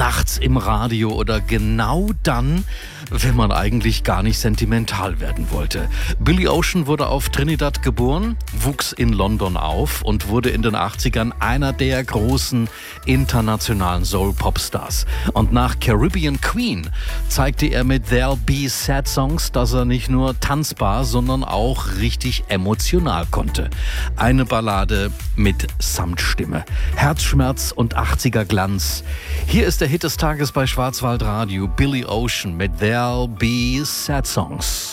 nachts im Radio oder genau dann, wenn man eigentlich gar nicht sentimental werden wollte. Billy Ocean wurde auf Trinidad geboren, wuchs in London auf und wurde in den 80ern einer der großen internationalen Soul-Pop-Stars. Und nach Caribbean Queen zeigte er mit There'll Be Sad Songs, dass er nicht nur tanzbar, sondern auch richtig emotional konnte. Eine Ballade mit Samtstimme. Herzschmerz und 80er Glanz. Hier ist der Hit des Tages bei Schwarzwaldradio. Billy Ocean mit There'll Be Sad Songs.